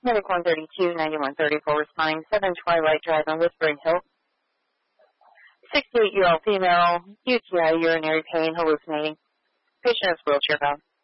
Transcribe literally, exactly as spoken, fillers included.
Medic one thirty-two, ninety-one thirty-four responding, seven Twilight Drive on Whispering Hill. sixty-eight-year-old female, U T I, urinary pain, hallucinating. Patient is wheelchair bound.